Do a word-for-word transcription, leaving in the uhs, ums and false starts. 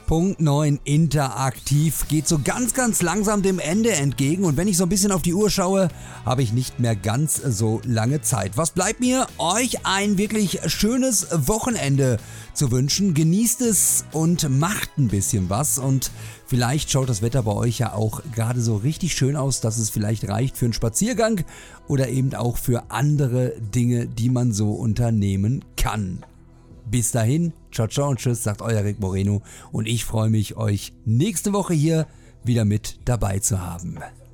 Punkt neun interaktiv geht so ganz, ganz langsam dem Ende entgegen und wenn ich so ein bisschen auf die Uhr schaue, habe ich nicht mehr ganz so lange Zeit. Was bleibt mir? Euch ein wirklich schönes Wochenende zu wünschen. Genießt es und macht ein bisschen was und vielleicht schaut das Wetter bei euch ja auch gerade so richtig schön aus, dass es vielleicht reicht für einen Spaziergang oder eben auch für andere Dinge, die man so unternehmen kann. Bis dahin, ciao, ciao und tschüss, sagt euer Rick Moreno und ich freue mich, euch nächste Woche hier wieder mit dabei zu haben.